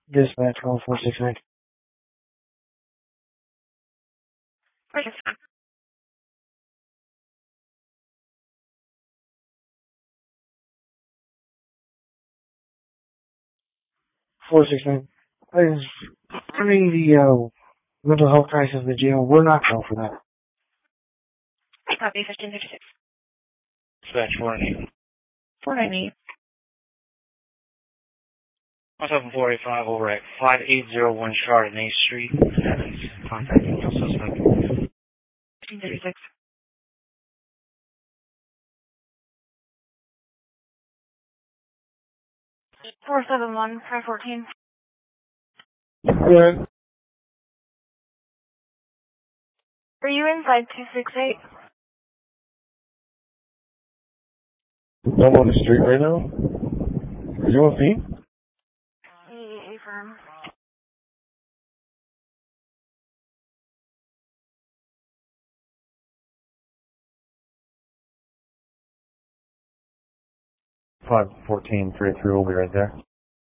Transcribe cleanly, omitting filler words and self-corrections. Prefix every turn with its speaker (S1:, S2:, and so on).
S1: Dispatch, call 469. 469. Concerning the mental health crisis in the jail, we're not going for that.
S2: Copy 1556.
S3: Dispatch 498.
S2: 498.
S3: 17485 over at 5801 Chardonnay Street. Contact no suspect.
S2: 1536. 471, 514.
S1: Good.
S2: Are you inside 268?
S1: I'm on the street right now. Are you on scene?
S2: Affirm.
S1: 514-383 will be right there.